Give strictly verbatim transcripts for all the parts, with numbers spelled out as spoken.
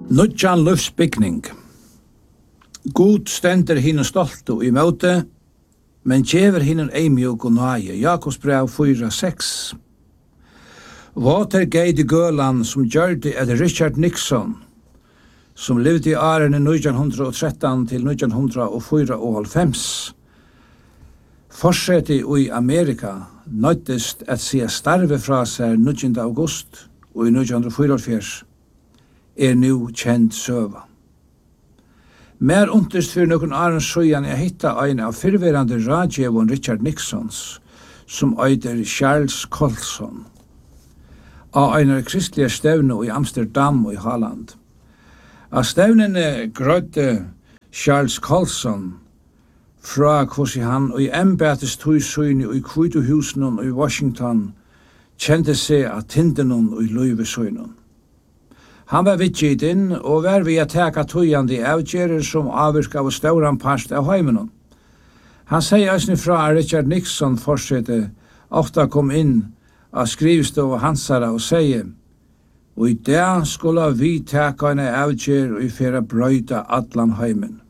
Nudjan lufsbyggning. God stender hinn stoltu i møte, men gjever hinn eimjuk og nøye. Jakobsbrev fyra seks. Water geide gølan som gjørte et Richard Nixon, som levde i årene nitton tretton til nitton fyrtiofem. Forseti i Amerika nøytist at se starve fra seg nittjende august og i nitton fyrtiofyra er nu kjent søva. Mer unterst for noen åren søyan jeg hitta en av fyrverande radjevon Richard Nixons, som eider Charles Colson, av en kristlige stevne i Amsterdam og i Holland. Av stevnene grødde Charles Colson fra hvordan han og i embetes tøysøyne og i Kvituhusen og i Washington kjente seg av tindenen og i løyvesøynen. Han var vidtgitt inn og var ved å teka tøyande avgjerer som avvirka av stauran parst av heimenon. Han sier eisne fra Richard Nixon forsette ofta kom inn av skrivstov og hansara og sier og i det skulle vi teka en avgjer og i fyrra brøyta atlan heimen.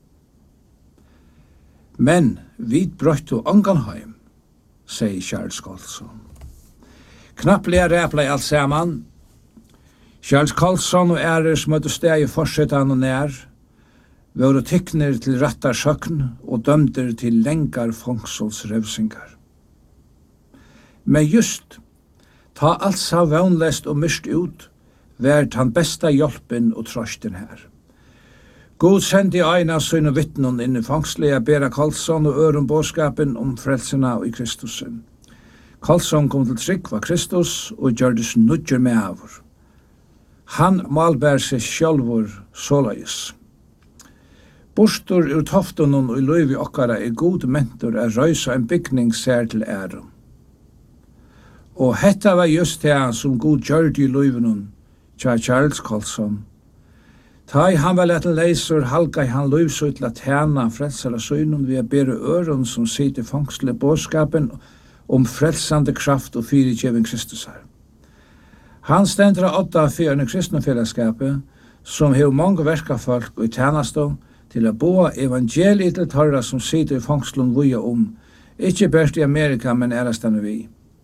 Men vi brøyta angan heim, sier Charles Colson. Knapplega ræpla i alt saman. Charles Colson og æres møtte steg i forsetan og nær, var tikkner til rattar søkn og dømder til lengar fångselrevsingar. Men just, ta alt sa vøgnlest og myrst ut, vært han besta hjelpen og trøsten her. God sendte ein av sønne vittnen inn i fangslige Bera Colson og øren båskapen om frelsena i Kristusen. Colson kom til trygg var Kristus og gjørdes nudger med avur. Han malbær seg sjálvur såleis. Bostur ur toftunnen og i løyvi okkara er god mentor að røysa en byggning sær til ærum. Og hetta var just det som god gjørde i løyvinun, tja Charles Colson. Ta i han var lett leisur halka i han løyvsut til at tjena frelsara søynun ved å bere øron som sitter fangsle båskapen om frelsande kraft og fyrirgjeving Kristus her. Han stender av åtta for en kristne fellesskapet, som har mange verkafolk og tjenestå til å bo evangeliet til torra som sitter i fangslen vuja om, ikke best i Amerika, men ærestande vi.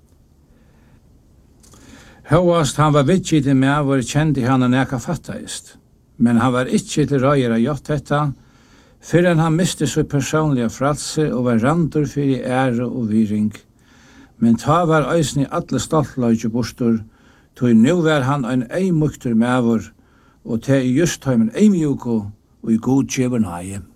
Høyast han var vidtgitt med, var kjent i han og neka fattaist, men han var ikke til røyer av gjort dette, før han miste så personlige fralse og var randur for i ære og viring. Men ta var eisen i alle stoltløyge bostor, tog nu var han ein eimukter mævur, og te i just heimen eimjuko og i god tjever nøye.